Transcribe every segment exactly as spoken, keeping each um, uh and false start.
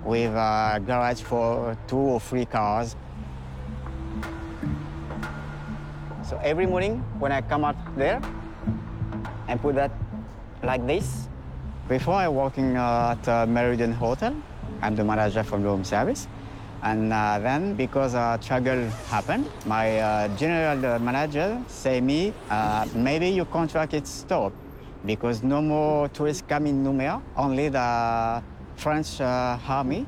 with a garage for two or three cars. So every morning when I come out there and put that like this, before I working uh, at uh, Meridian Hotel, I'm the manager from the room service. And uh, then, because uh, struggle happened, my uh, general manager say me, uh, maybe your contract is stopped because no more tourists come in Nouméa, only the French uh, army.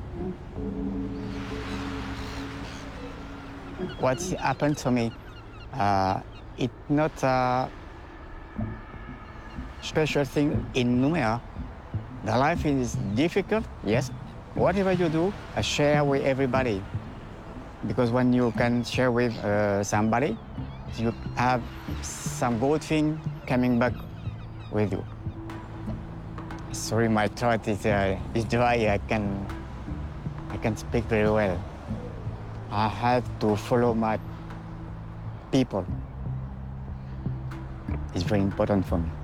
What happened to me, uh, it's not a special thing in Nouméa. The life is difficult, yes. Whatever you do, uh, share with everybody. Because when you can share with uh, somebody, you have some good thing coming back with you. Sorry, my throat is, uh, is dry. I can, I can speak very well. I have to follow my people. It's very important for me.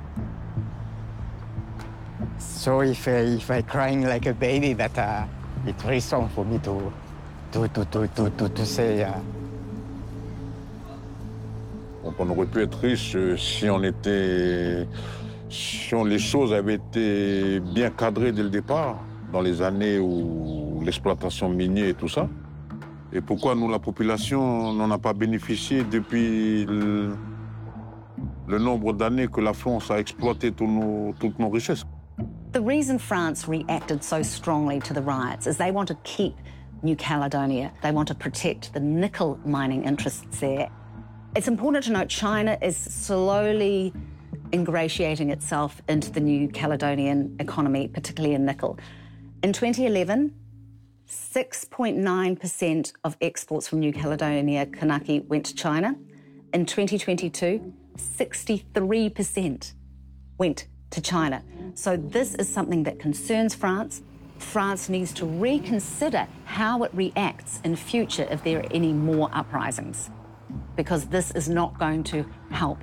So if, uh, if I'm crying like a baby, that uh, it's very strong for me to, to, to, to, to, to, to say. Uh... On aurait pu être riche si on était, si on, les choses avaient été bien cadrées dès le départ, dans les années où l'exploitation minière et tout ça. Et pourquoi nous, la population, n'en a pas bénéficié depuis le, le nombre d'années que la France a exploité tous nos, toutes nos richesses? The reason France reacted so strongly to the riots is they want to keep New Caledonia. They want to protect the nickel mining interests there. It's important to note China is slowly ingratiating itself into the New Caledonian economy, particularly in nickel. In twenty eleven, six point nine percent of exports from New Caledonia Kanaki went to China. In twenty twenty-two, sixty-three percent went to China. So this is something that concerns France. France needs to reconsider how it reacts in future if there are any more uprisings, because this is not going to help.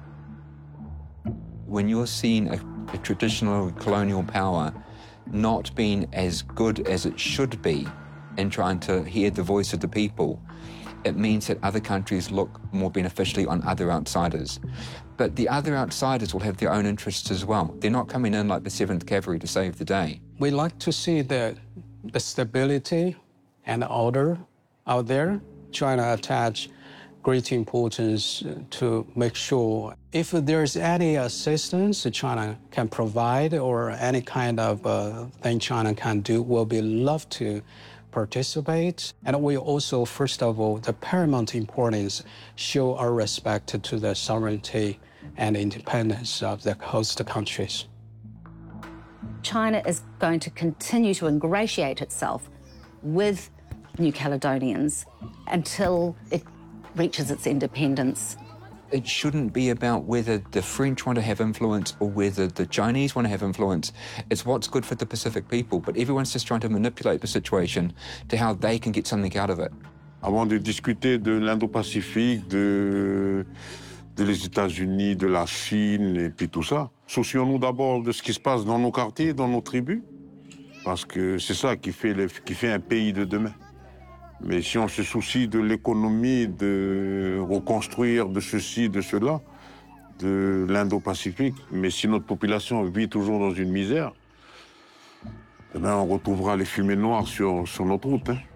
When you're seeing a, a traditional colonial power not being as good as it should be in trying to hear the voice of the people, it means that other countries look more beneficially on other outsiders. But the other outsiders will have their own interests as well. They're not coming in like the seventh Cavalry to save the day. We like to see the, the stability and order out there. China attach great importance to make sure if there's any assistance China can provide or any kind of uh, thing China can do, we'll be love to participate. And we also, first of all, the paramount importance, show our respect to the sovereignty and independence of the host countries. China is going to continue to ingratiate itself with New Caledonians until it reaches its independence. It shouldn't be about whether the French want to have influence or whether the Chinese want to have influence. It's what's good for the Pacific people, but everyone's just trying to manipulate the situation to how they can get something out of it. Avant de discuter de l'Indo-Pacifique, de, de les États-Unis, de la Chine et puis tout ça, soucions-nous d'abord de ce qui se passe dans nos quartiers, dans nos tribus, parce que c'est ça qui fait, le, qui fait un pays de demain. Mais si on se soucie de l'économie, de reconstruire de ceci, de cela, de l'Indo-Pacifique, mais si notre population vit toujours dans une misère, eh bien on retrouvera les fumées noires sur, sur notre route. Hein.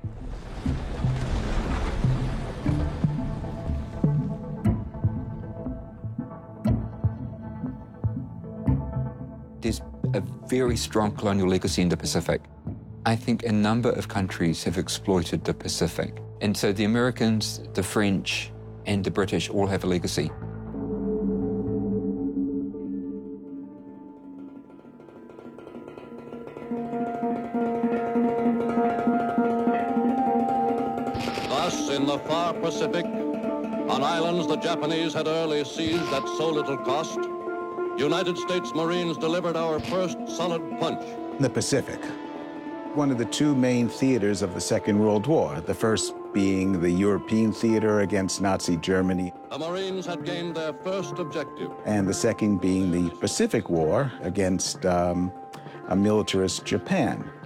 There's a very strong colonial legacy in the Pacific. I think a number of countries have exploited the Pacific. And so the Americans, the French, and the British all have a legacy. Thus, in the far Pacific, on islands the Japanese had early seized at so little cost, United States Marines delivered our first solid punch. The Pacific, one of the two main theaters of the Second World War, the first being the European theater against Nazi Germany. The Marines had gained their first objective. And the second being the Pacific War against um, a militarist Japan.